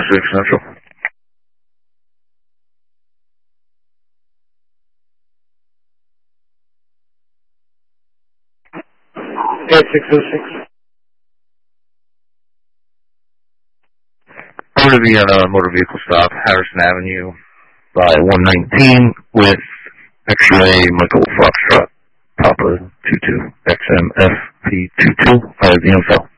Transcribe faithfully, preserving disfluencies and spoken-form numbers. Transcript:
six Central. Yeah, six oh six. I'm going to be on a motor vehicle stop, Harrison Avenue, by one nineteen with X-ray Michael Foxtrot, Papa two two, X M F P two two. I have the info.